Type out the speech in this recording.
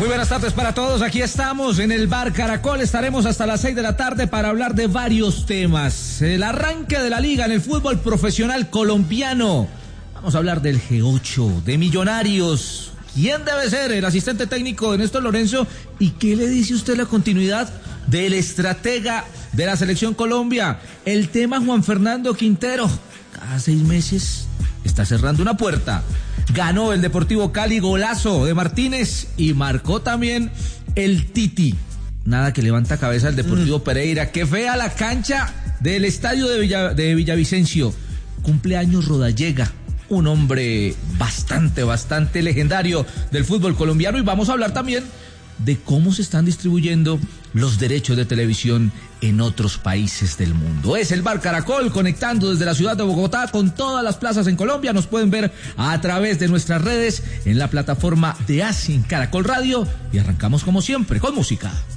Muy buenas tardes para todos, aquí estamos en el Bar Caracol, estaremos hasta las 6 de la tarde para hablar de varios temas. El arranque de la liga en el fútbol profesional colombiano. Vamos a hablar del G8, de Millonarios. ¿Quién debe ser el asistente técnico de Néstor Lorenzo? ¿Y qué le dice usted la continuidad del estratega de la Selección Colombia? El tema Juan Fernando Quintero. Cada 6 meses está cerrando una puerta. Ganó el Deportivo Cali, golazo de Martínez, y marcó también el Titi. Nada que levanta cabeza el Deportivo Pereira. Qué fea la cancha del estadio de Villavicencio. Cumpleaños Rodallega, un hombre bastante legendario del fútbol colombiano. Y vamos a hablar también de cómo se están distribuyendo los derechos de televisión en otros países del mundo. Es el Bar Caracol, conectando desde la ciudad de Bogotá con todas las plazas en Colombia. Nos pueden ver a través de nuestras redes en la plataforma de ASIN Caracol Radio. Y arrancamos como siempre con música.